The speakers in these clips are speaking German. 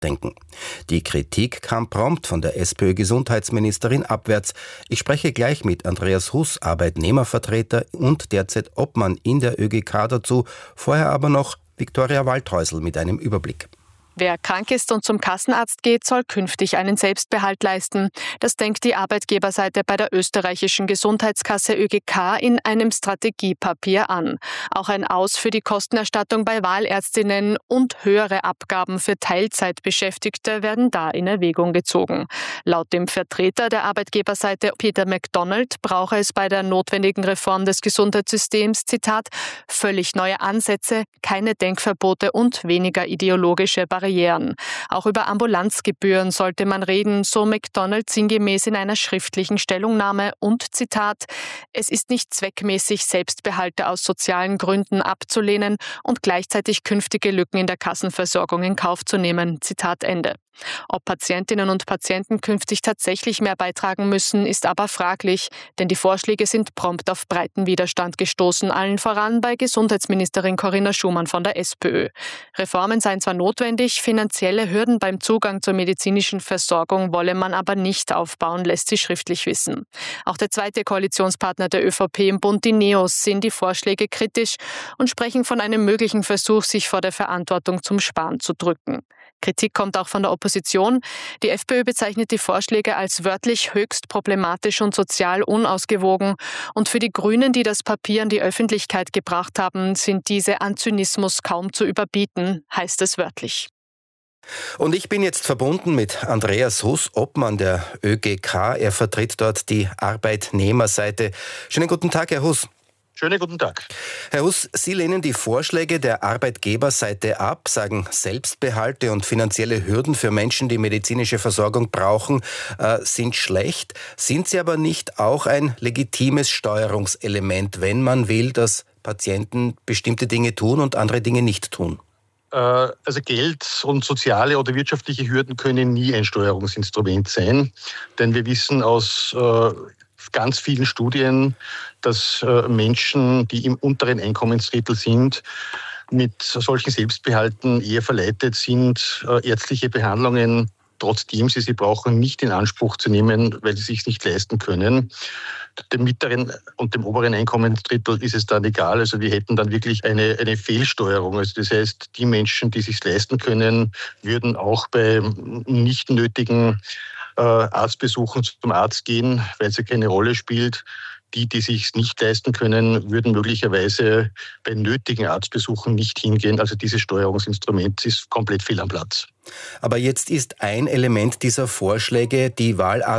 denken. Die Kritik kam prompt von der SPÖ-Gesundheitsministerin abwärts. Ich spreche gleich mit Andreas Huss, Arbeitnehmervertreter und derzeit Obmann in der ÖGK dazu. Vorher aber noch Viktoria Waldhäusl mit einem Überblick. Wer krank ist und zum Kassenarzt geht, soll künftig einen Selbstbehalt leisten. Das denkt die Arbeitgeberseite bei der österreichischen Gesundheitskasse ÖGK in einem Strategiepapier an. Auch ein Aus für die Kostenerstattung bei Wahlärztinnen und höhere Abgaben für Teilzeitbeschäftigte werden da in Erwägung gezogen. Laut dem Vertreter der Arbeitgeberseite Peter MacDonald brauche es bei der notwendigen Reform des Gesundheitssystems, Zitat, völlig neue Ansätze, keine Denkverbote und weniger ideologische Barrieren. Auch über Ambulanzgebühren sollte man reden, so MacDonald sinngemäß in einer schriftlichen Stellungnahme und Zitat, es ist nicht zweckmäßig, Selbstbehalte aus sozialen Gründen abzulehnen und gleichzeitig künftige Lücken in der Kassenversorgung in Kauf zu nehmen. Zitat Ende. Ob Patientinnen und Patienten künftig tatsächlich mehr beitragen müssen, ist aber fraglich, denn die Vorschläge sind prompt auf breiten Widerstand gestoßen, allen voran bei Gesundheitsministerin Corinna Schumann von der SPÖ. Reformen seien zwar notwendig, finanzielle Hürden beim Zugang zur medizinischen Versorgung wolle man aber nicht aufbauen, lässt sie schriftlich wissen. Auch der zweite Koalitionspartner der ÖVP im Bund, die NEOS, sehen die Vorschläge kritisch und sprechen von einem möglichen Versuch, sich vor der Verantwortung zum Sparen zu drücken. Kritik kommt auch von der Opposition. Die FPÖ bezeichnet die Vorschläge als wörtlich höchst problematisch und sozial unausgewogen. Und für die Grünen, die das Papier an die Öffentlichkeit gebracht haben, sind diese an Zynismus kaum zu überbieten, heißt es wörtlich. Und ich bin jetzt verbunden mit Andreas Huss, Obmann der ÖGK. Er vertritt dort die Arbeitnehmerseite. Schönen guten Tag, Herr Huss. Schönen guten Tag. Herr Huss, Sie lehnen die Vorschläge der Arbeitgeberseite ab, sagen, Selbstbehalte und finanzielle Hürden für Menschen, die medizinische Versorgung brauchen, sind schlecht. Sind sie aber nicht auch ein legitimes Steuerungselement, wenn man will, dass Patienten bestimmte Dinge tun und andere Dinge nicht tun? Also Geld und soziale oder wirtschaftliche Hürden können nie ein Steuerungsinstrument sein, denn wir wissen aus ganz vielen Studien, dass Menschen, die im unteren Einkommensdrittel sind, mit solchen Selbstbehalten eher verleitet sind, ärztliche Behandlungen, trotzdem sie brauchen, nicht in Anspruch zu nehmen, weil sie sich nicht leisten können. Dem mittleren und dem oberen Einkommensdrittel ist es dann egal. Also wir hätten dann wirklich eine Fehlsteuerung. Also das heißt, die Menschen, die es sich leisten können, würden auch bei nicht nötigen Arztbesuchen zum Arzt gehen, weil es ja keine Rolle spielt. Die sich nicht leisten können, würden möglicherweise bei nötigen Arztbesuchen nicht hingehen. Also dieses Steuerungsinstrument ist komplett fehl am Platz. Aber jetzt ist ein Element dieser Vorschläge, die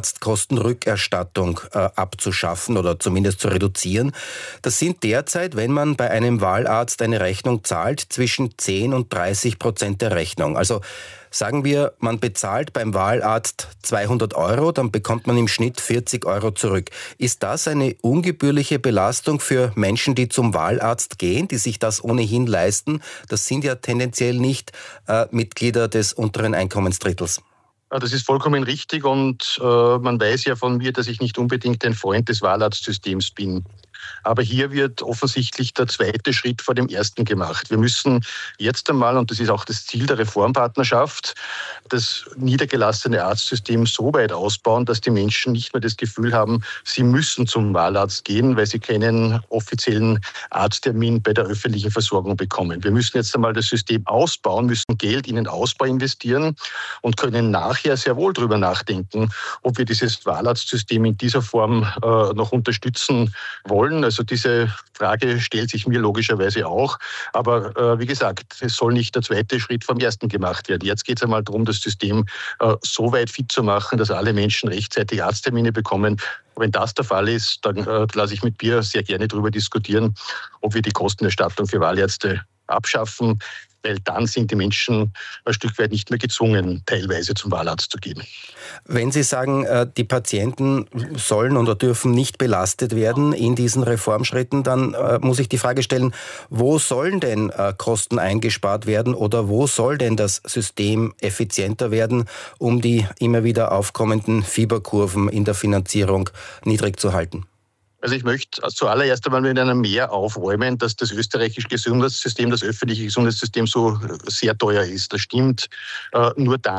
Wahlarztkostenrückerstattung abzuschaffen oder zumindest zu reduzieren. Das sind derzeit, wenn man bei einem Wahlarzt eine Rechnung zahlt, zwischen 10 und 30% der Rechnung. Also sagen wir, man bezahlt beim Wahlarzt 200 Euro, dann bekommt man im Schnitt 40 Euro zurück. Ist das eine ungebührliche Belastung für Menschen, die zum Wahlarzt gehen, die sich das ohnehin leisten? Das sind ja tendenziell nicht Mitglieder des unteren Einkommensdrittels. Das ist vollkommen richtig und man weiß ja von mir, dass ich nicht unbedingt ein Freund des Wahlarztsystems bin. Aber hier wird offensichtlich der zweite Schritt vor dem ersten gemacht. Wir müssen jetzt einmal, und das ist auch das Ziel der Reformpartnerschaft, das niedergelassene Arztsystem so weit ausbauen, dass die Menschen nicht mehr das Gefühl haben, sie müssen zum Wahlarzt gehen, weil sie keinen offiziellen Arzttermin bei der öffentlichen Versorgung bekommen. Wir müssen jetzt einmal das System ausbauen, müssen Geld in den Ausbau investieren und können nachher sehr wohl darüber nachdenken, ob wir dieses Wahlarztsystem in dieser Form noch unterstützen wollen. Also diese Frage stellt sich mir logischerweise auch. Aber wie gesagt, es soll nicht der zweite Schritt vom ersten gemacht werden. Jetzt geht es einmal darum, das System so weit fit zu machen, dass alle Menschen rechtzeitig Arzttermine bekommen. Wenn das der Fall ist, dann lasse ich mit mir sehr gerne darüber diskutieren, ob wir die Kostenerstattung für Wahlärzte abschaffen, weil dann sind die Menschen ein Stück weit nicht mehr gezwungen, teilweise zum Wahlarzt zu gehen. Wenn Sie sagen, die Patienten sollen oder dürfen nicht belastet werden in diesen Reformschritten, dann muss ich die Frage stellen, wo sollen denn Kosten eingespart werden oder wo soll denn das System effizienter werden, um die immer wieder aufkommenden Fieberkurven in der Finanzierung niedrig zu halten? Also ich möchte zuallererst einmal mit einem Mehr aufräumen, dass das österreichische Gesundheitssystem, das öffentliche Gesundheitssystem so sehr teuer ist. Das stimmt nur dann.